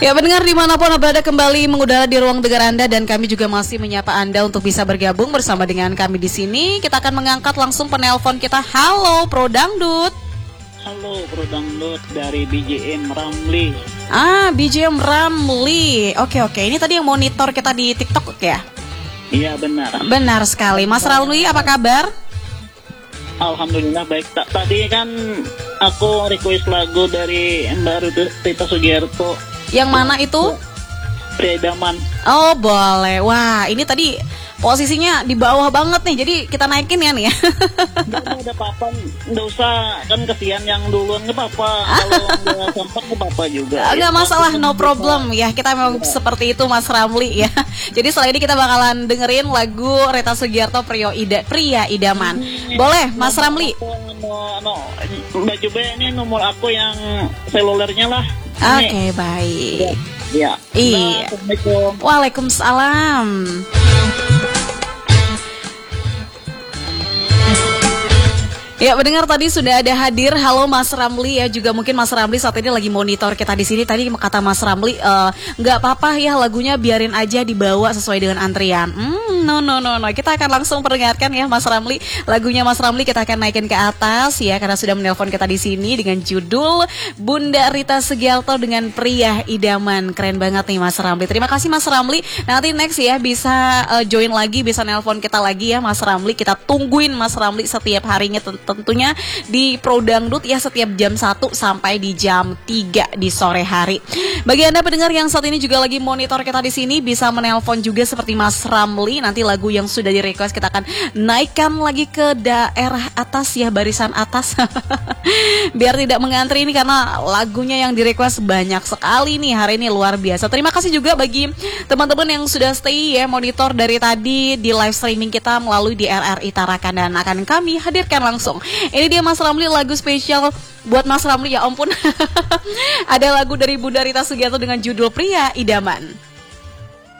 Ya pendengar dimanapun berada kembali mengudara di ruang dengar Anda dan kami juga masih menyapa Anda untuk bisa bergabung bersama dengan kami di sini. Kita akan mengangkat langsung penelpon kita. Halo Pro Dangdut. Halo Pro Dangdut dari BJM Ramli. BJM Ramli. Oke. Ini tadi yang monitor kita di TikTok ya? Iya benar. Benar sekali. Mas Ramli apa kabar? Alhamdulillah baik. Tadi kan aku request lagu dari Mbak Rita Sugiarto. Yang mana itu? Pria Idaman. Oh boleh. Wah ini tadi posisinya di bawah banget nih. Jadi kita naikin ya nih ya. Nggak ada apa-apa. Nggak usah. Kan kesian yang duluan. Nggak apa-apa. Kalau nggak sempat nggak apa-apa juga. Nggak masalah, no problem ya. Kita memang seperti itu Mas Ramli ya. Jadi setelah ini kita bakalan dengerin lagu Rita Sugiarto Pria Idaman. Boleh Mas Ramli? Mbak Jube ini nomor aku yang selulernya lah. Oke, baik. Iya. Iya. Assalamualaikum. Waalaikumsalam. Ya, mendengar tadi sudah ada hadir. Halo Mas Ramli ya, juga mungkin Mas Ramli saat ini lagi monitor kita di sini. Tadi kata Mas Ramli, nggak apa-apa ya lagunya biarin aja dibawa sesuai dengan antrian. No. Kita akan langsung perdengarkan ya Mas Ramli. Lagunya Mas Ramli kita akan naikin ke atas ya karena sudah menelpon kita di sini dengan judul Bunda Rita Sugiarto dengan Pria Idaman. Keren banget nih Mas Ramli. Terima kasih Mas Ramli. Nanti next ya bisa join lagi, bisa nelpon kita lagi ya Mas Ramli. Kita tungguin Mas Ramli setiap harinya tentunya di Pro Dangdut ya setiap jam 1 sampai di jam 3 di sore hari. Bagi Anda pendengar yang saat ini juga lagi monitor kita di sini bisa menelpon juga seperti Mas Ramli. Nanti lagu yang sudah di request kita akan naikkan lagi ke daerah atas ya, barisan atas. Biar tidak mengantri ini karena lagunya yang di request banyak sekali nih hari ini, luar biasa. Terima kasih juga bagi teman-teman yang sudah stay ya monitor dari tadi di live streaming kita melalui di RRI Tarakan dan akan kami hadirkan langsung. Ini dia Mas Ramli, lagu spesial buat Mas Ramli ya ampun. Ada lagu dari Bunda Rita Sugiarto dengan judul Pria Idaman.